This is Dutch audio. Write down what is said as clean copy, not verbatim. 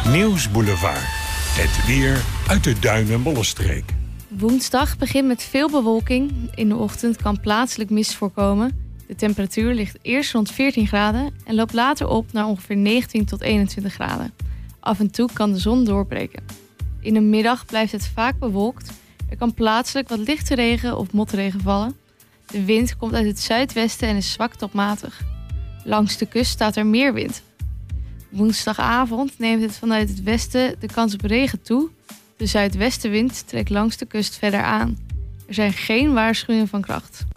Nieuwsboulevard. Het weer uit de Duin- en Bollenstreek. Woensdag begint met veel bewolking. In de ochtend kan plaatselijk mist voorkomen. De temperatuur ligt eerst rond 14 graden en loopt later op naar ongeveer 19 tot 21 graden. Af en toe kan de zon doorbreken. In de middag blijft het vaak bewolkt. Er kan plaatselijk wat lichte regen of motregen vallen. De wind komt uit het zuidwesten en is zwak tot matig. Langs de kust staat er meer wind. Woensdagavond neemt het vanuit het westen de kans op regen toe. De zuidwestenwind trekt langs de kust verder aan. Er zijn geen waarschuwingen van kracht.